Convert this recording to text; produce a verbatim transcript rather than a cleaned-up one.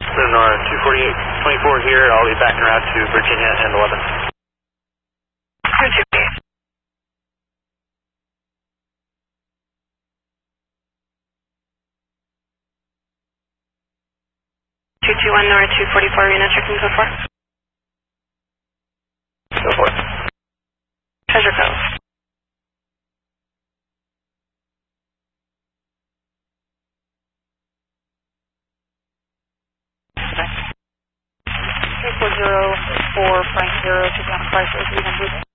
Sonora two forty-eight twenty-four here. I'll be backing around to Virginia and eleven. two two one Nora two forty-four, Reno checking code four. Go for it. Treasure Cove. four zero four Frank zero, to Santa Chrysler three hundred.